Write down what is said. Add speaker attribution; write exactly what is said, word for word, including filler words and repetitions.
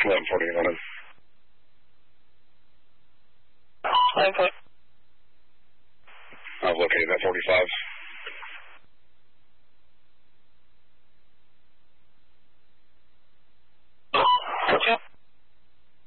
Speaker 1: eleven forty-eight hundred.
Speaker 2: eleven forty.
Speaker 1: I've located that forty-five.